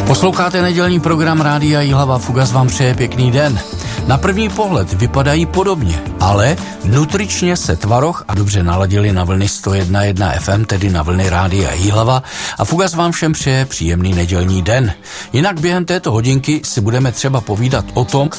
Posloucháte nedělní program Rádia Jihlava. Fugas vám přeje pěkný den. Na první pohled vypadají podobně, ale nutričně se tvaroh a dobře naladili na vlny 101.1 FM, tedy na vlny Rádia Jihlava, a Fugas vám všem přeje příjemný nedělní den. Jinak během této hodinky si budeme třeba povídat o tom,